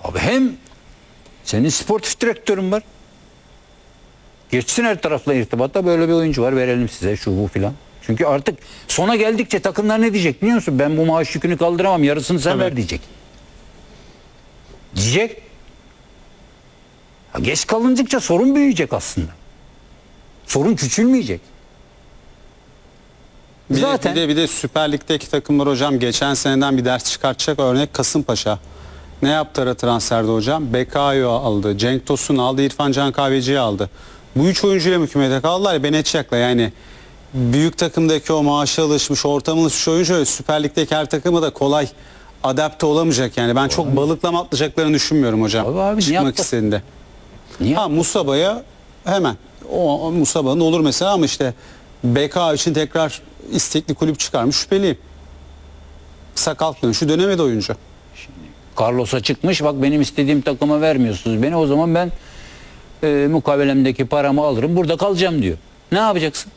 Abi hem senin sportif direktörün var. Geçsin her tarafla irtibatta, böyle bir oyuncu var, verelim size şu bu filan. Çünkü artık sona geldikçe takımlar ne diyecek biliyor musun? Ben bu maaş yükünü kaldıramam, yarısını sen ver diyecek. Diyecek. Geç kalındıkça sorun büyüyecek aslında. Sorun küçülmeyecek. Zaten Bir de Süper Lig'deki takımlar hocam geçen seneden bir ders çıkartacak örnek Kasımpaşa. Ne yaptı ara transferde hocam? Bekayo aldı, Cenk Tosun aldı, İrfan Can Kahveci'yi aldı. Bu üç oyuncuyla hükümete kaldılar ya, Benetçak'la yani büyük takımdaki o maaşa alışmış, ortamına alışmış oyuncu Süper Lig'deki her takıma da kolay adapte olamayacak yani. Ben çok balıklama atlayacaklarını düşünmüyorum hocam. Abi, çıkmak istediğinde. Niye? Musaba'ya hemen. O Musaba'nın olur mesela ama işte BK için tekrar istekli kulüp çıkarmış, şüpheliyim. Sakal dönüşü dönemedi oyuncu. Carlos'a çıkmış, bak benim istediğim takıma vermiyorsunuz beni, o zaman ben mukavelemdeki paramı alırım, burada kalacağım diyor. Ne yapacaksın?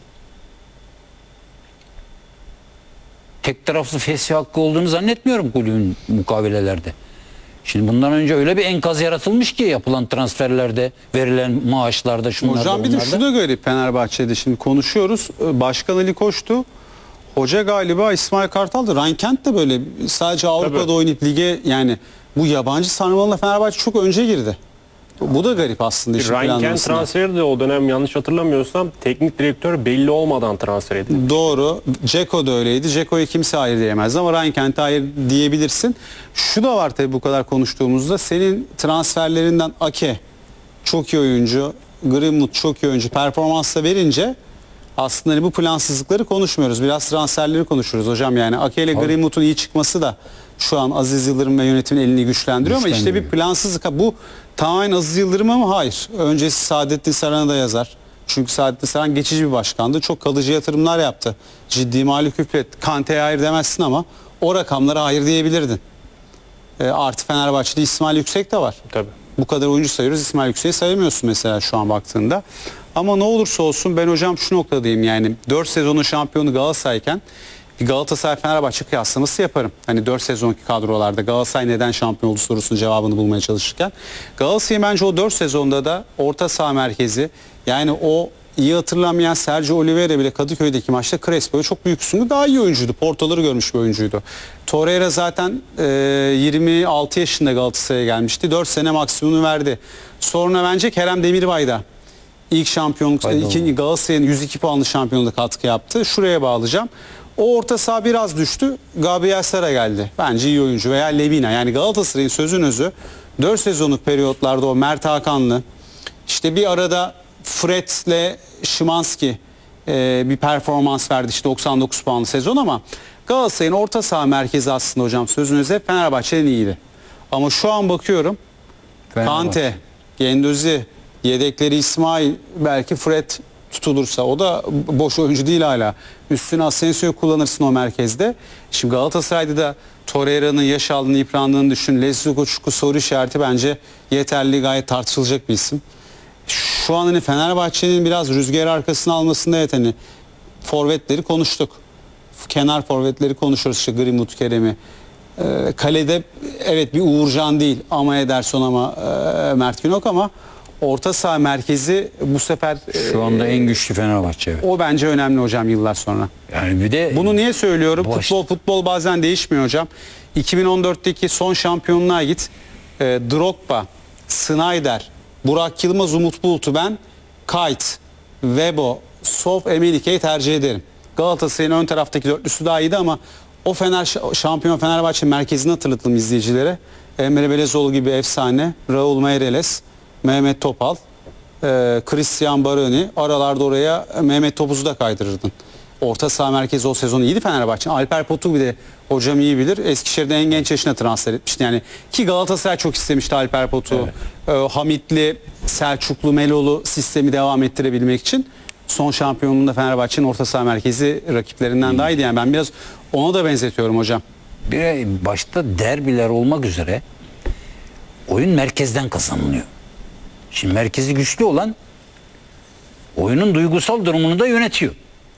Tek taraflı fesih hakkı olduğunu zannetmiyorum kulübün mukavelelerde. Şimdi bundan önce öyle bir enkaz yaratılmış ki yapılan transferlerde, verilen maaşlarda, şunlarda, Hocam bir de şu da garip Fenerbahçe'de, şimdi konuşuyoruz. Başkan Ali Koç'tu. Hoca galiba İsmail Kartal'dı. Ryan Kent de böyle sadece Avrupa'da oynayıp lige, yani bu yabancı sarmalına Fenerbahçe çok önce girdi. Bu da garip aslında. Ryan Kent transferi de o dönem yanlış hatırlamıyorsam teknik direktör belli olmadan transfer edildi. Doğru. Ceko da öyleydi. Ceko'ya kimse hayır diyemez ama Ryan Kent'e hayır diyebilirsin. Şu da var tabii bu kadar konuştuğumuzda. Senin transferlerinden Ake çok iyi oyuncu, Greenwood çok iyi oyuncu performansla verince aslında hani bu plansızlıkları konuşmuyoruz. Biraz transferleri konuşuyoruz hocam. Yani Ake ile Greenwood'un iyi çıkması da şu an Aziz Yıldırım ve yönetimin elini güçlendiriyor ama işte bir plansızlık. Bu tamamen Aziz Yıldırım'a mı? Hayır. Öncesi Saadettin Saran'a da yazar. Çünkü Saadettin Saran geçici bir başkandı. Çok kalıcı yatırımlar yaptı. Ciddi mali küfret. Kante'ye hayır demezsin ama o rakamlara hayır diyebilirdin. Artı Fenerbahçe'de İsmail Yüksek de var. Tabii. Bu kadar oyuncu sayıyoruz. İsmail Yüksek'i sayamıyorsun mesela şu an baktığında. Ama ne olursa olsun ben hocam şu noktadayım, yani 4 sezonun şampiyonu Galatasaray'ken bir Galatasaray Fenerbahçe kıyaslaması yaparım. Hani 4 sezonki kadrolarda Galatasaray neden şampiyon oldu sorusunun cevabını bulmaya çalışırken. Galatasaray'ın bence o 4 sezonda da orta saha merkezi, yani o iyi hatırlamayan Sergio Oliveira bile Kadıköy'deki maçta Crespo'ya çok büyük üstünlüğü, daha iyi oyuncuydu. Portaları görmüş bir oyuncuydu. Torreira zaten 26 yaşında Galatasaray'a gelmişti. 4 sene maksimumunu verdi. Sonra bence Kerem Demirbay da ilk şampiyonluk, ikinci Galatasaray'ın 102 puanlı şampiyonluğunda katkı yaptı. Şuraya bağlayacağım. O orta saha biraz düştü. Gabriel Sara geldi. Bence iyi oyuncu. Veya Lemina. Yani Galatasaray'ın sözün özü 4 sezonluk periyotlarda o Mert Hakanlı, işte bir arada Fred'le Szymanski bir performans verdi. İşte 99 puanlı sezon ama Galatasaray'ın orta saha merkezi aslında hocam sözün özü Fenerbahçe'nin iyiydi. Ama şu an bakıyorum Kante, Gendozi, yedekleri İsmail, belki Fred tutulursa, o da boş oyuncu değil hala. Üstüne Asensio'yu kullanırsın o merkezde. Şimdi Galatasaray'da da Torreira'nın yaş aldığını, yıprandığını düşün. Leslie Koçuk'u soru işareti, bence yeterli, gayet tartışılacak bir isim. Şu an hani Fenerbahçe'nin biraz rüzgar arkasına almasında hani forvetleri konuştuk. Kenar forvetleri konuşuyoruz, işte Greenwood, Kerem'i. Kalede evet bir Uğurcan değil ama Ederson ama Mert Günok, ama orta saha merkezi bu sefer şu anda en güçlü Fenerbahçe. Evet. O bence önemli hocam yıllar sonra. Yani bir de bunu niye söylüyorum? Futbol bazen değişmiyor hocam. 2014'teki son şampiyonluğa git. Drogba, Snyder, Burak Yılmaz, Umut Bulut'u ben Kite, Webo, Sof, Emelike'yi tercih ederim. Galatasaray'ın ön taraftaki dörtlüsü daha iyiydi ama o şampiyon Fenerbahçe merkezini hatırlatalım izleyicilere. Emre Belezoğlu gibi efsane, Raul Meireles, Mehmet Topal, Christian Baroni, aralarda oraya Mehmet Topuz'u da kaydırırdın. Orta saha merkezi o sezon iyiydi Fenerbahçe. Alper Potuk bir de hocam iyi bilir. Eskişehir'de en genç yaşına transfer etmişti. Yani ki Galatasaray çok istemişti Alper Potuk'u. Evet. Hamitli, Selçuklu, Melolu sistemi devam ettirebilmek için. Son şampiyonluğunda Fenerbahçe'nin orta saha merkezi rakiplerinden daha iyiydi. Yani ben biraz ona da benzetiyorum hocam. Bir başta derbiler olmak üzere oyun merkezden kazanılıyor. Şimdi merkezi güçlü olan oyunun duygusal durumunu da yönetiyor.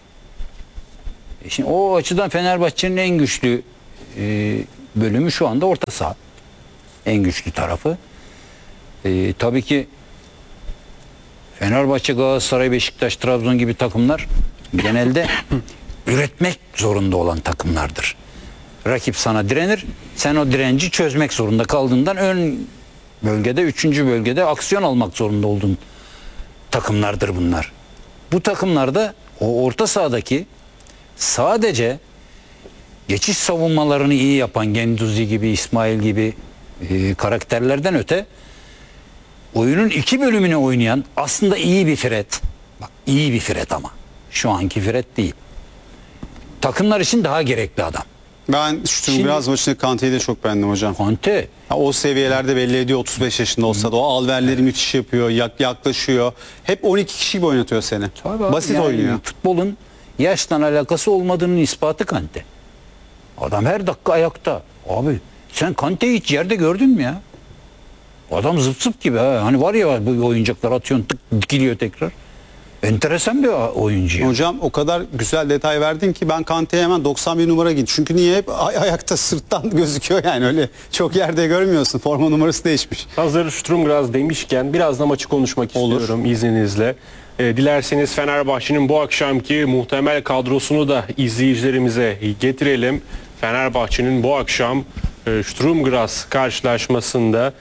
Şimdi o açıdan Fenerbahçe'nin en güçlü bölümü şu anda orta saha. En güçlü tarafı. Tabii ki Fenerbahçe, Galatasaray, Beşiktaş, Trabzon gibi takımlar genelde üretmek zorunda olan takımlardır. Rakip sana direnir, sen o direnci çözmek zorunda kaldığından ön bölgede, 3. bölgede aksiyon almak zorunda olduğun takımlardır bunlar. Bu takımlarda o orta sahadaki sadece geçiş savunmalarını iyi yapan Genduzi gibi, İsmail gibi karakterlerden öte oyunun 2 bölümünü oynayan aslında iyi bir Fred. Bak, iyi bir Fred ama şu anki Fred değil. Takımlar için daha gerekli adam. Ben şu biraz maçında Kante'yi de çok beğendim hocam. Conte O seviyelerde belli ediyor 35 yaşında olsa da o alverleri müthiş yapıyor, yaklaşıyor. Hep 12 kişi gibi oynatıyor seni. Basit yani oynuyor. futbolun yaştan alakası olmadığının ispatı Kante. Adam her dakika ayakta. Abi sen Kante'yi hiç yerde gördün mü ya? Adam zıp zıp gibi ha. Hani var ya bu oyuncaklar atıyorsun tık dikiliyor tekrar. Enteresan bir oyuncu ya. Hocam o kadar güzel detay verdin ki ben Kante'ye hemen 91 numara gittim. Çünkü niye hep ayakta sırttan gözüküyor yani öyle çok yerde görmüyorsun. Forma numarası değişmiş. Hazır Sturmgras demişken biraz da maçı konuşmak istiyorum izninizle. Dilerseniz Fenerbahçe'nin bu akşamki muhtemel kadrosunu da izleyicilerimize getirelim. Fenerbahçe'nin bu akşam Sturmgras karşılaşmasında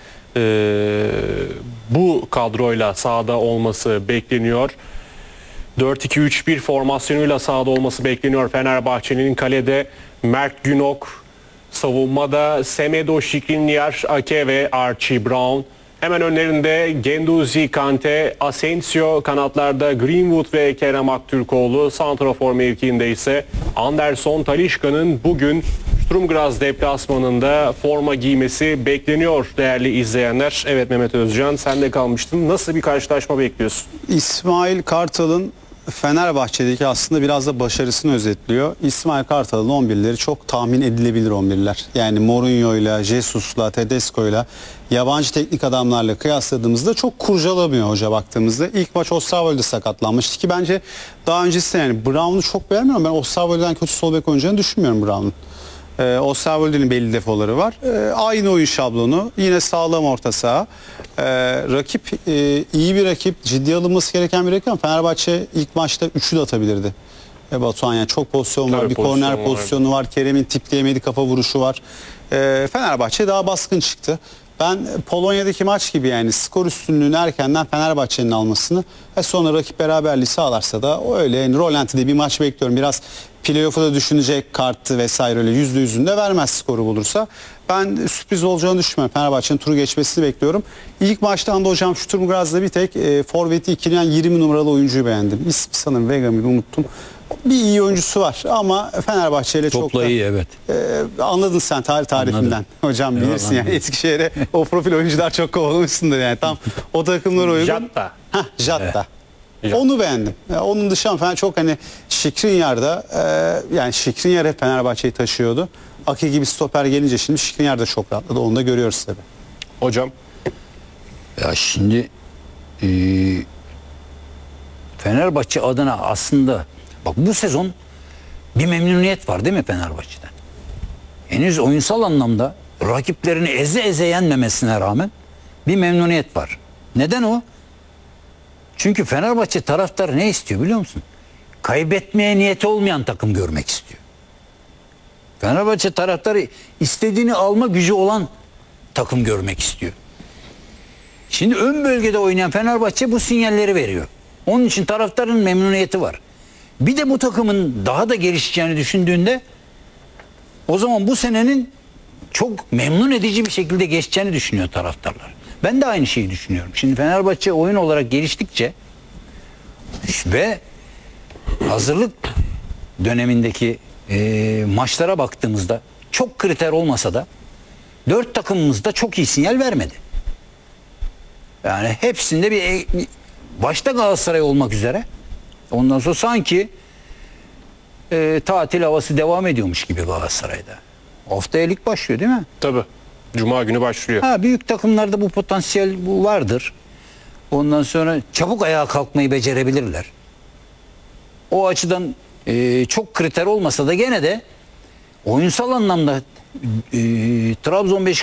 bu kadroyla sahada olması bekleniyor. 4-2-3-1 formasyonuyla sahada olması bekleniyor Fenerbahçe'nin. Kalede Mert Günok, savunmada Semedo, Skriniar, Ake ve Archie Brown. Hemen önlerinde Genduzi, Kante, Asensio, kanatlarda Greenwood ve Kerem Aktürkoğlu. Santrafor mevkiinde ise Anderson Talisca'nın bugün Sturmgras deplasmanında forma giymesi bekleniyor değerli izleyenler. Evet Mehmet Özcan, sen de kalmıştın. Nasıl bir karşılaşma bekliyorsun? İsmail Kartal'ın Fenerbahçe'deki aslında biraz da başarısını özetliyor. İsmail Kartal'ın 11'leri çok tahmin edilebilir 11'ler. Yani Mourinho'yla, Jesus'la, Tedesco'yla yabancı teknik adamlarla kıyasladığımızda çok kurcalamıyor hoca baktığımızda. İlk maç Osterwolde sakatlanmıştı ki bence daha öncesinde yani Brown'u çok beğenmiyorum. Ben Osterwolde'den kötü sol bek oynayacağını düşünmüyorum Brown'un. Osterwolde'nin belli defoları var. Aynı oyun şablonu. Yine sağlam orta saha. Rakip iyi bir rakip. Ciddiye alınması gereken bir rakip ama Fenerbahçe ilk maçta 3'ü de atabilirdi. Batuhan yani çok pozisyon var. Tabii Bir korner pozisyon pozisyonu var. Kerem'in tipleyemediği kafa vuruşu var. Fenerbahçe daha baskın çıktı. Ben Polonya'daki maç gibi yani skor üstünlüğünü erkenden Fenerbahçe'nin almasını ve sonra rakip beraberliği sağlarsa da öyle yani rolanti'de bir maç bekliyorum. Biraz playoff'u da düşünecek kartı vesaire öyle %100'ünde vermez skoru bulursa. Ben sürpriz olacağını düşünmüyorum. Fenerbahçe'nin turu geçmesini bekliyorum. İlk maçtan da hocam Sturmgras'da bir tek forveti ikileyen 20 numaralı oyuncuyu beğendim. İsmi sanırım Vega mıydı unuttum. Bir iyi oyuncusu var ama Fenerbahçe ile çok topla da, iyi evet. anladın sen tarifinden. Anladım. Hocam bilirsin anladım. yani Eskişehir'e o profil oyuncular çok kovalamışsındır yani tam o takımlara uygun. Jatta. Jatta. Evet. Onu beğendim. Yani onun dışında falan çok hani Skriniar'da yani Skriniar hep Fenerbahçe'yi taşıyordu. Ake gibi stoper gelince şimdi Skriniar da çok rahatladı. Onu da görüyoruz tabii. Hocam. Ya şimdi Fenerbahçe adına aslında bak bu sezon bir memnuniyet var değil mi Fenerbahçe'den? Henüz oyunsal anlamda rakiplerini eze eze yenmemesine rağmen bir memnuniyet var. Neden o? Çünkü Fenerbahçe taraftarı ne istiyor biliyor musun? Kaybetmeye niyeti olmayan takım görmek istiyor. Fenerbahçe taraftarı istediğini alma gücü olan takım görmek istiyor. Şimdi ön bölgede oynayan Fenerbahçe bu sinyalleri veriyor. Onun için taraftarın memnuniyeti var. Bir de bu takımın daha da gelişeceğini düşündüğünde o zaman bu senenin çok memnun edici bir şekilde geçeceğini düşünüyor taraftarlar. Ben de aynı şeyi düşünüyorum. Şimdi Fenerbahçe oyun olarak geliştikçe ve hazırlık dönemindeki maçlara baktığımızda çok kriter olmasa da 4 takımımız da çok iyi sinyal vermedi. Yani hepsinde bir başta Galatasaray olmak üzere ondan sonra sanki tatil havası devam ediyormuş gibi Galatasaray'da. Haftaya lig başlıyor değil mi? Tabii. Cuma günü başlıyor. Büyük takımlarda bu potansiyel vardır. Ondan sonra çabuk ayağa kalkmayı becerebilirler. O açıdan çok kriter olmasa da gene de oyunsal anlamda Trabzon